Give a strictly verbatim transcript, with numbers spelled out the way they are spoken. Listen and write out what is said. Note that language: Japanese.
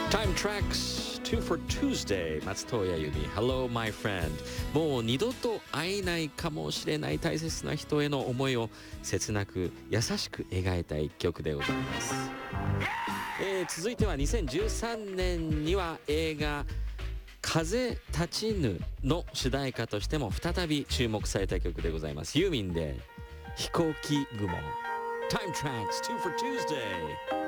Time Tracks two for Tuesday 松任谷由実 Hello my friend もう二度と会えないかもしれない大切な人への思いを切なく優しく描いた一曲でございます、えー、続いてはにせんじゅうさんねんには映画風立ちぬの主題歌としても再び注目された曲でございますユーミンで飛行機雲 Time Tracks two for Tuesday